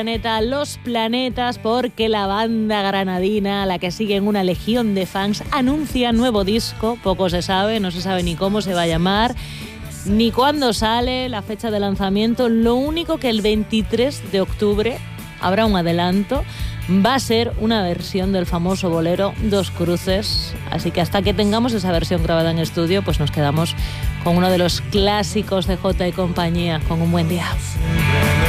Planeta, Los Planetas, porque la banda granadina, a la que siguen una legión de fans, anuncia nuevo disco. Poco se sabe, no se sabe ni cómo se va a llamar, ni cuándo sale, la fecha de lanzamiento. Lo único que el 23 de octubre habrá un adelanto. Va a ser una versión del famoso bolero Dos Cruces. Así que hasta que tengamos esa versión grabada en estudio, pues nos quedamos con uno de los clásicos de Jota y compañía, con Un Buen Día.